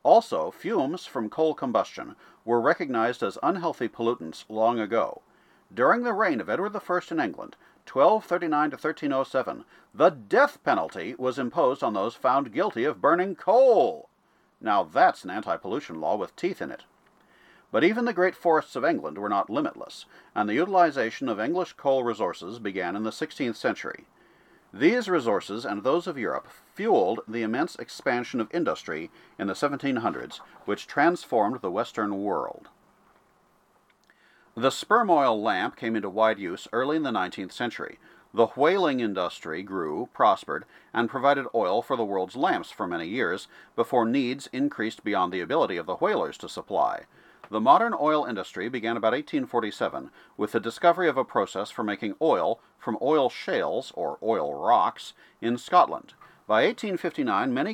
Also, fumes from coal combustion were recognized as unhealthy pollutants long ago. During the reign of Edward I in England, 1239 to 1307, the death penalty was imposed on those found guilty of burning coal. Now that's an anti-pollution law with teeth in it. But even the great forests of England were not limitless, and the utilization of English coal resources began in the 16th century. These resources and those of Europe fueled the immense expansion of industry in the 1700s, which transformed the Western world. The sperm oil lamp came into wide use early in the 19th century. The whaling industry grew, prospered, and provided oil for the world's lamps for many years, before needs increased beyond the ability of the whalers to supply. The modern oil industry began about 1847 with the discovery of a process for making oil from oil shales, or oil rocks, in Scotland. By 1859, many